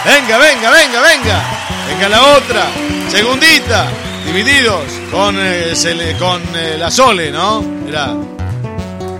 Venga, venga, venga, venga. Venga la otra. Segundita. Divididos con la Sole, ¿no? Mirá.